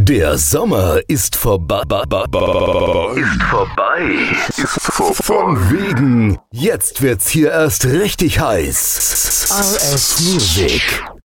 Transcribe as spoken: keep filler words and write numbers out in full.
Der Sommer ist vorbei. Ist vorbei. Ist vor von wegen. Jetzt wird's hier erst richtig heiß. R S Music.